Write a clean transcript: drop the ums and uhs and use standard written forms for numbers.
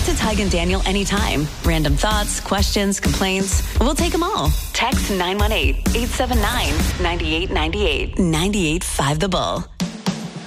to Tig and Daniel anytime. Random thoughts, questions, complaints. We'll take them all. Text 918-879-9898. 98.5 The Bull.